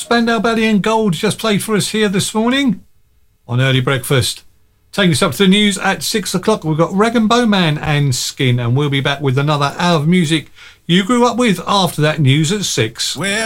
Spandau Ballet and Gold just played for us here this morning on Early Breakfast. Taking us up to the news at 6 o'clock. We've got Rag and Bowman and Skin, and we'll be back with another hour of music you grew up with after that news at 6.